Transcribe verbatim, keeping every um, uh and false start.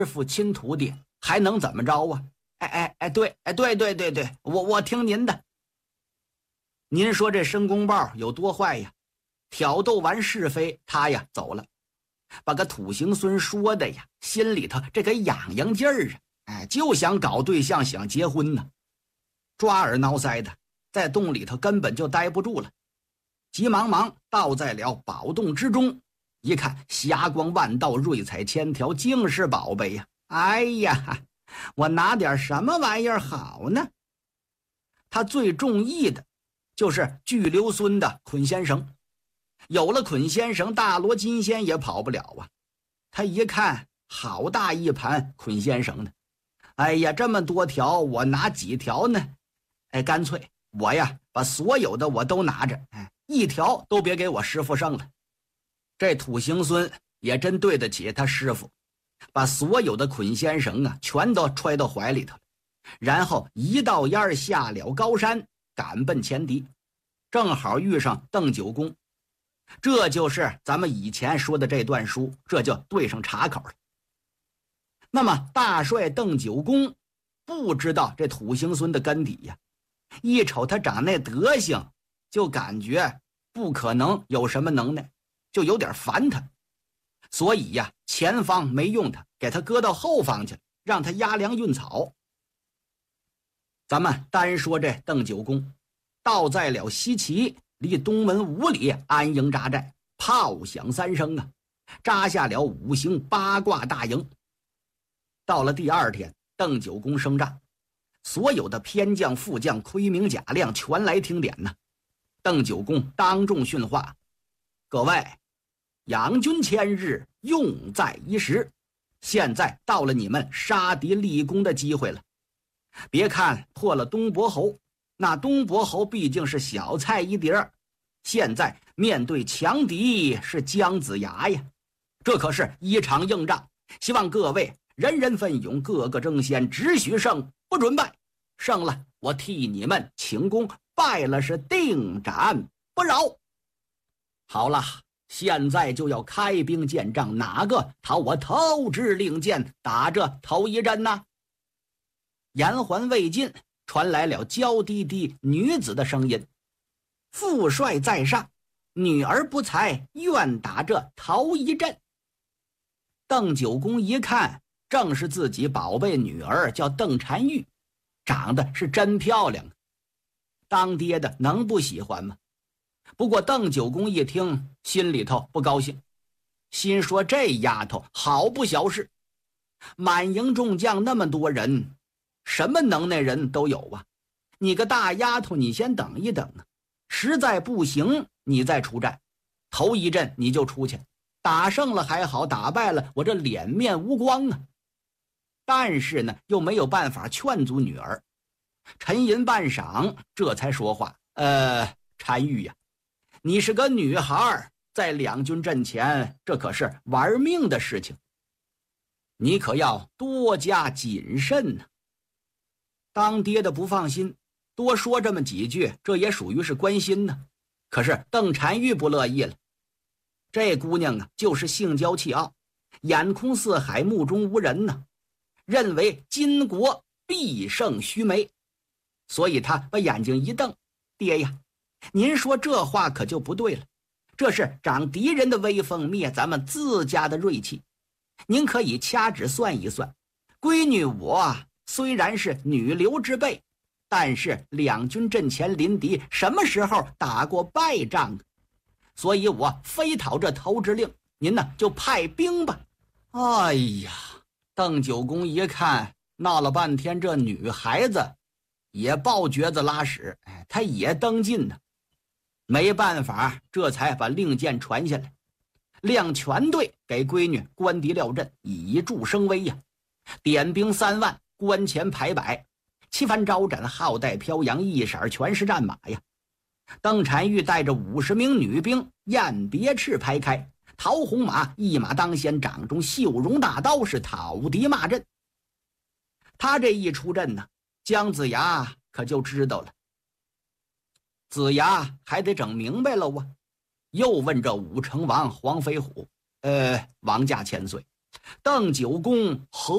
师傅亲徒弟，还能怎么着啊？哎哎哎，对，哎对对对对，我我听您的。您说这申公豹有多坏呀？挑逗完是非，他呀走了，把个土行孙说的呀，心里头这个痒痒劲儿啊，哎，就想搞对象，想结婚呢。抓耳挠腮的，在洞里头根本就待不住了，急忙忙倒在了宝洞之中，一看霞光万道，瑞彩千条，尽是宝贝呀！哎呀，我拿点什么玩意儿好呢？他最中意的就是巨留孙的捆仙绳，有了捆仙绳，大罗金仙也跑不了啊。他一看，好大一盘捆仙绳呢，哎呀，这么多条，我拿几条呢？哎，干脆我呀把所有的我都拿着，哎，一条都别给我师傅剩了。这土行孙也真对得起他师傅，把所有的捆仙绳啊全都揣到怀里头了，然后一道烟下了高山，赶奔前敌，正好遇上邓九公。这就是咱们以前说的这段书，这就对上茬口了。那么大帅邓九公不知道这土行孙的根底呀，一瞅他长那德行，就感觉不可能有什么能耐，就有点烦他。所以呀，前方没用他，给他搁到后方去，让他压粮运草。咱们单说这邓九公，到在了西岐，离东门五里安营扎寨，炮响三声啊，扎下了五行八卦大营。到了第二天，邓九公升帐，所有的偏将副将盔明甲亮全来听点呢。邓九公当众训话：各位，养军千日，用在一时，现在到了你们杀敌立功的机会了。别看破了东伯侯，那东伯侯毕竟是小菜一碟，现在面对强敌是姜子牙呀，这可是一场硬仗，希望各位人人奋勇，个个争先，只许胜，不准败。胜了，我替你们请功；败了，是定斩不饶。好了，现在就要开兵见仗，哪个讨我头之令箭，打这头一阵呢？言还未尽，传来了娇滴滴女子的声音：父帅在上，女儿不才，愿打这头一阵。邓九公一看，正是自己宝贝女儿，叫邓婵玉，长得是真漂亮，当爹的能不喜欢吗？不过邓九公一听，心里头不高兴，心说这丫头好不小事，满营众将那么多人，什么能耐人都有啊，你个大丫头，你先等一等啊，实在不行你再出战，头一阵你就出去，打胜了还好，打败了我这脸面无光啊。但是呢，又没有办法劝阻女儿。沉吟半晌，这才说话：呃，婵玉呀，你是个女孩，在两军阵前，这可是玩命的事情，你可要多加谨慎呢。当爹的不放心，多说这么几句，这也属于是关心呢。可是邓婵玉不乐意了，这姑娘啊，就是性娇气傲，眼空四海，目中无人呢，认为金国必胜须眉，所以他把眼睛一瞪：爹呀，您说这话可就不对了，这是长敌人的威风，灭咱们自家的锐气。您可以掐指算一算，闺女我虽然是女流之辈，但是两军阵前临敌，什么时候打过败仗？所以我非讨这头之令，您呢就派兵吧。哎呀，邓九公一看，闹了半天，这女孩子也抱橛子拉屎，哎，她也登进呢。没办法，这才把令箭传下来，亮全队给闺女关敌料阵，以助声威呀。点兵三万，关前排摆，旗帆招展，号带飘扬，一色全是战马呀。邓婵玉带着五十名女兵，雁别翅排开，桃红马一马当先，掌中绣绒大刀，是讨敌骂阵。他这一出阵呢，姜子牙可就知道了。子牙还得整明白了啊，又问这武成王黄飞虎：呃，王驾千岁，邓九公何